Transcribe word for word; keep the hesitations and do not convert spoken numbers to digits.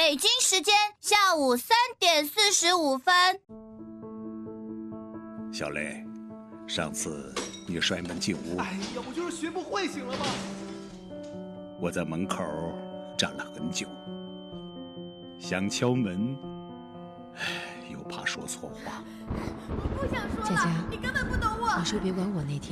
北京时间下午三点四十五分。 小雷，上次你摔门进屋， 哎呀，我就是学不会，行了吗？ 我在门口站了很久，想敲门，又怕说错话。 我不想说了， 佳佳， 你根本不懂我。 你说别管我那天。